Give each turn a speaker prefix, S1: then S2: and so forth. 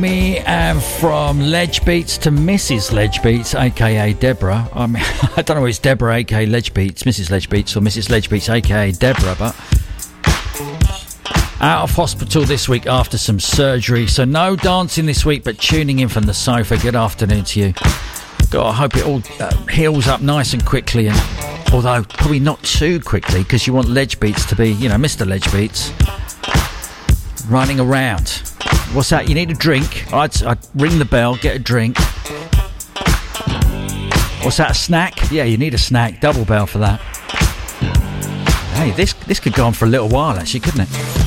S1: Me and from Ledge Beats to Mrs. Ledge Beats, aka Deborah. I mean, I don't know if it's Deborah, aka Ledge Beats, Mrs. Ledge Beats, or Mrs. Ledge Beats, aka Deborah, but out of hospital this week after some surgery. So no dancing this week, but tuning in from the sofa. Good afternoon to you. God, I hope it all heals up nice and quickly, and although probably not too quickly, because you want Ledge Beats to be, you know, Mr. Ledge Beats running around. What's that? You need a drink? I'd ring the bell, get a drink. What's that, a snack? Yeah, you need a snack. Double bell for that. Hey, this could go on for a little while, actually, couldn't it?